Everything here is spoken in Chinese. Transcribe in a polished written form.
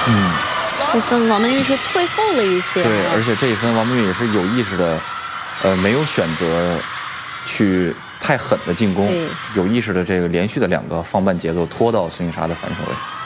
这分王曼玉是退后了一些。 对，而且这一分王曼玉也是有意识的，没有选择去太狠的进攻，有意识的这个连续的2个放慢节奏拖到孙颖莎的反手位。